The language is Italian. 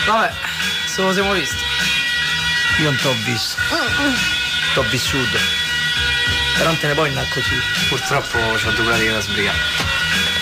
Vabbè, se lo siamo visti. Io non t'ho visto. T'ho vissuto. Però non te ne puoi andare così. Purtroppo c'ho due pratiche da sbrigare.